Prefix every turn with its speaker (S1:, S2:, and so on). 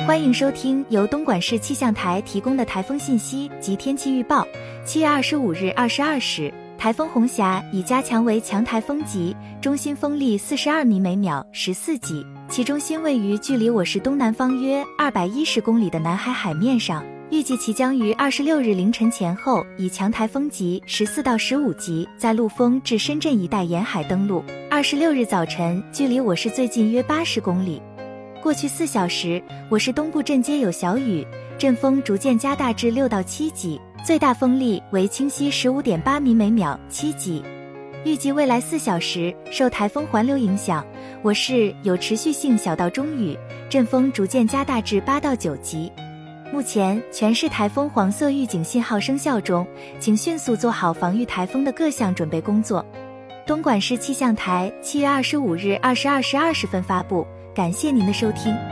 S1: 欢迎收听由东莞市气象台提供的台风信息及天气预报。7月25日22时，台风红霞已加强为强台风级，中心风力42米每秒14级，其中心位于距离我市东南方约210公里的南海海面上。预计其将于26日凌晨前后以强台风级14到15级在陆丰至深圳一带沿海登陆。26日早晨距离我市最近约80公里。过去4小时，我市东部镇街有小雨，阵风逐渐加大至6到7级，最大风力为清晰 15.8 米每秒7级。预计未来4小时，受台风环流影响，我市有持续性小到中雨，阵风逐渐加大至8到9级。目前全市台风黄色预警信号生效中，请迅速做好防御台风的各项准备工作。东莞市气象台7月25日22时20分发布，感谢您的收听。